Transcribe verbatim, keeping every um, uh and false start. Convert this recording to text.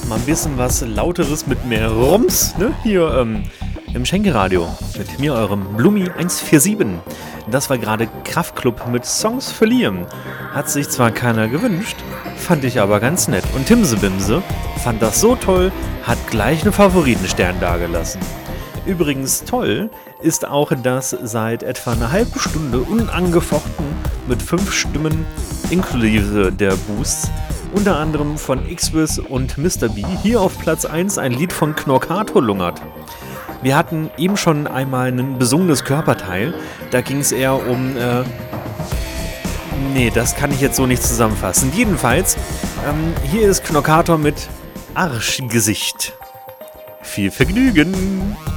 mal ein bisschen was Lauteres mit mehr Rums, ne? Hier ähm, im Schenkeradio mit mir, eurem Blumi eins vier sieben. Das war gerade Kraftklub mit Songs verlieren. Hat sich zwar keiner gewünscht, fand ich aber ganz nett. Und Timsebimse fand das so toll, hat gleich einen Favoritenstern dagelassen. Übrigens toll ist auch, dass seit etwa einer halben Stunde unangefochten mit fünf Stimmen inklusive der Boosts, unter anderem von Xwiz und Mister B, hier auf Platz eins ein Lied von Knorkator lungert. Wir hatten eben schon einmal ein besungenes Körperteil, da ging es eher um, äh, nee, das kann ich jetzt so nicht zusammenfassen. Jedenfalls, ähm, hier ist Knorkator mit Arschgesicht. Viel Vergnügen!